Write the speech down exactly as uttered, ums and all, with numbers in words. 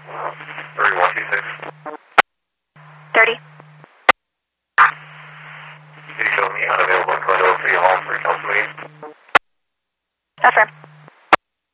thirty-one two six. thirty. Can you show me unavailable condo for your home for council meeting?